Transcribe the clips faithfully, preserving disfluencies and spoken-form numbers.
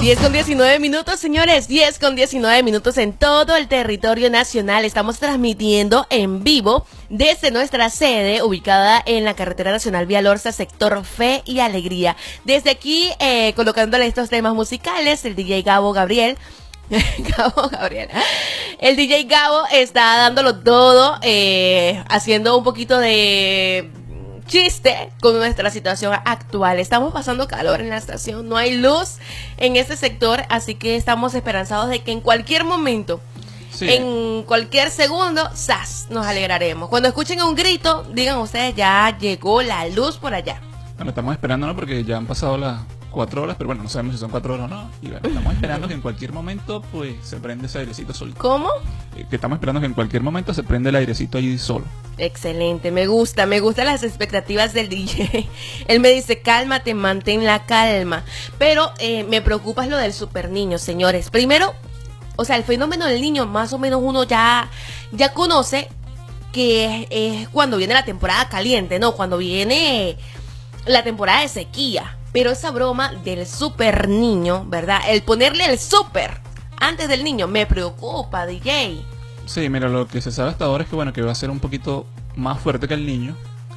diez con diecinueve minutos, señores, diez con diecinueve minutos en todo el territorio nacional. Estamos transmitiendo en vivo desde nuestra sede, ubicada en la carretera nacional Vía Lorza, sector Fe y Alegría. Desde aquí, eh, colocándole estos temas musicales, el D J Gabo Gabriel. Gabo Gabriel. El D J Gabo está dándolo todo, eh, haciendo un poquito de chiste con nuestra situación actual. Estamos pasando calor en la estación, no hay luz en este sector, así que estamos esperanzados de que en cualquier momento, sí, en cualquier segundo, ¡zas!, nos alegraremos. Cuando escuchen un grito, digan ustedes, ya llegó la luz por allá. Bueno, estamos esperando, ¿no? Porque ya han pasado las cuatro horas, pero bueno, no sabemos si son cuatro horas o no. Y bueno, estamos esperando que en cualquier momento, pues, se prende ese airecito solito. ¿Cómo? Eh, que estamos esperando que en cualquier momento se prende el airecito ahí solo. Excelente, me gusta, me gustan las expectativas del D J. Él me dice, cálmate, mantén la calma. Pero eh, me preocupa lo del super niño, señores. Primero, o sea, el fenómeno del niño, más o menos uno ya, ya conoce que es, es cuando viene la temporada caliente, ¿no? Cuando viene la temporada de sequía. Pero esa broma del super niño, ¿verdad? El ponerle el super antes del niño me preocupa, D J. Sí, mira, lo que se sabe hasta ahora es que, bueno, que va a ser un poquito más fuerte que el niño.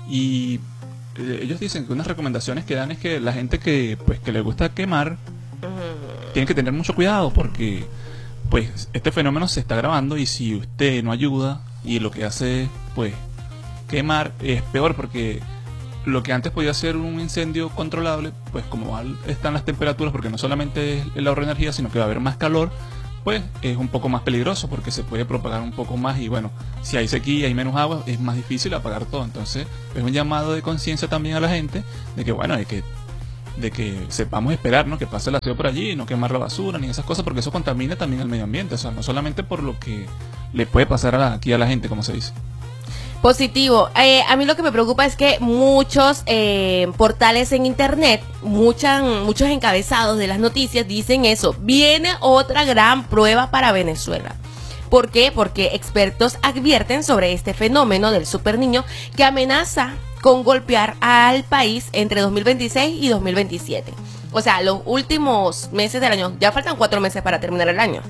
Y eh, ellos dicen que unas recomendaciones que dan es que la gente que, pues, que le gusta quemar, uh-huh, tiene que tener mucho cuidado porque, pues, este fenómeno se está grabando y si usted no ayuda y lo que hace, pues, quemar, es peor porque lo que antes podía ser un incendio controlable, pues como están las temperaturas, porque no solamente es el ahorro de energía, sino que va a haber más calor, pues es un poco más peligroso porque se puede propagar un poco más y bueno, si hay sequía, hay menos agua, es más difícil apagar todo. Entonces es un llamado de conciencia también a la gente de que bueno, de que, de que sepamos esperar, ¿no? Que pase el aseo por allí, no quemar la basura ni esas cosas, porque eso contamina también el medio ambiente, o sea, no solamente por lo que le puede pasar a la, aquí a la gente, como se dice. Positivo. Eh, a mí lo que me preocupa es que muchos eh, portales en internet, muchas, muchos encabezados de las noticias dicen eso. Viene otra gran prueba para Venezuela. ¿Por qué? Porque expertos advierten sobre este fenómeno del super niño que amenaza con golpear al país entre dos mil veintiséis y dos mil veintisiete. O sea, los últimos meses del año. Ya faltan cuatro meses para terminar el año.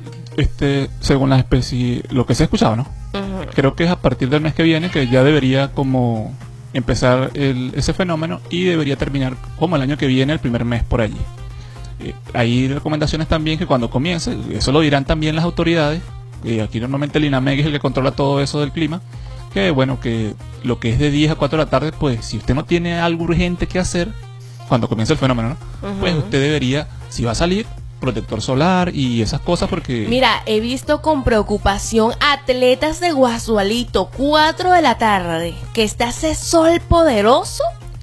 Este, según la especie, lo que se ha escuchado, ¿no? Uh-huh. Creo que es a partir del mes que viene que ya debería como empezar el, ese fenómeno y debería terminar como el año que viene, el primer mes por allí. Eh, hay recomendaciones también que cuando comience, eso lo dirán también las autoridades, eh, aquí normalmente el INAMEG es el que controla todo eso del clima, que bueno, que lo que es de diez a cuatro de la tarde, pues si usted no tiene algo urgente que hacer, cuando comience el fenómeno, ¿no? Uh-huh. Pues usted debería, si va a salir, protector solar y esas cosas porque... Mira, he visto con preocupación atletas de Guasualito, cuatro de la tarde, que está ese sol poderoso,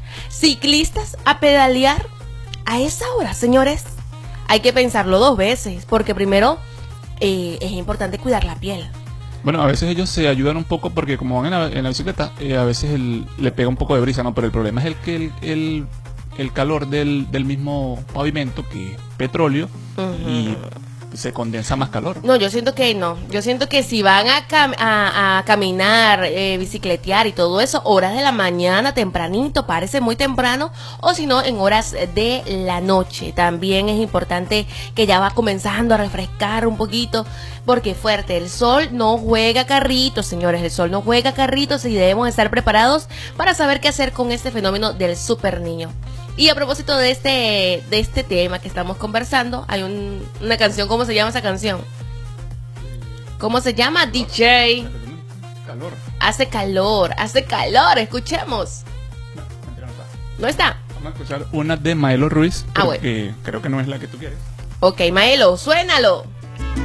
ciclistas a pedalear a esa hora, señores. Hay que pensarlo dos veces, porque primero eh, es importante cuidar la piel. Bueno, a veces ellos se ayudan un poco porque como van en la, en la bicicleta, eh, a veces el, le pega un poco de brisa, ¿no? Pero el problema es el que el... el el calor del, del mismo pavimento que petróleo, uh-huh, y se condensa más calor. No, yo siento que no, yo siento que si van a, cam a, a caminar, eh, bicicletear y todo eso, horas de la mañana, tempranito, parece muy temprano, o si no, en horas de la noche. También es importante que ya va comenzando a refrescar un poquito, porque es fuerte, el sol no juega carritos, señores, el sol no juega carritos y debemos estar preparados para saber qué hacer con este fenómeno del super niño. Y a propósito de este de este tema que estamos conversando, hay un, una canción, ¿cómo se llama esa canción? ¿Cómo se llama? D J. Calor. Hace calor, hace calor, escuchemos. No, mentira, no está. ¿No está? Vamos a escuchar una de Maelo Ruiz, porque ah, bueno, creo que no es la que tú quieres. Ok, Maelo, suénalo.